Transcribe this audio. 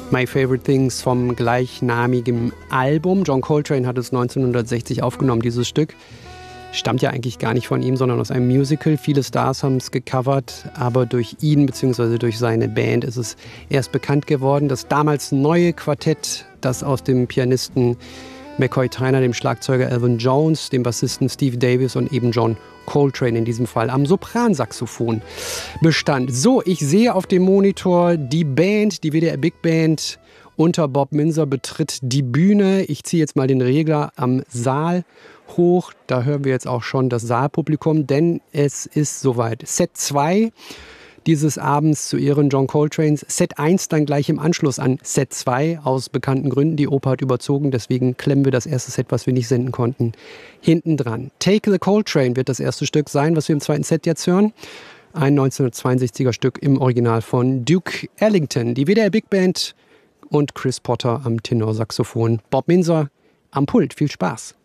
My Favorite Things vom gleichnamigen Album. John Coltrane hat es 1960 aufgenommen, dieses Stück. Stammt ja eigentlich gar nicht von ihm, sondern aus einem Musical. Viele Stars haben es gecovert, aber durch ihn bzw. durch seine Band ist es erst bekannt geworden. Das damals neue Quartett, das aus dem Pianisten McCoy Tyner, dem Schlagzeuger Elvin Jones, dem Bassisten Steve Davis und eben John Coltrane in diesem Fall am Sopransaxophon bestand. So, ich sehe auf dem Monitor die Band, die WDR Big Band unter Bob Minzer betritt die Bühne. Ich ziehe jetzt mal den Regler am Saal hoch. Da hören wir jetzt auch schon das Saalpublikum, denn es ist soweit. Set 2 dieses Abends zu Ehren John Coltranes. Set 1 dann gleich im Anschluss an Set 2 aus bekannten Gründen. Die Oper hat überzogen, deswegen klemmen wir das erste Set, was wir nicht senden konnten, hinten dran. Take the Coltrane wird das erste Stück sein, was wir im zweiten Set jetzt hören. Ein 1962er Stück im Original von Duke Ellington. Die WDR Big Band und Chris Potter am Tenorsaxophon. Bob Minzer am Pult. Viel Spaß.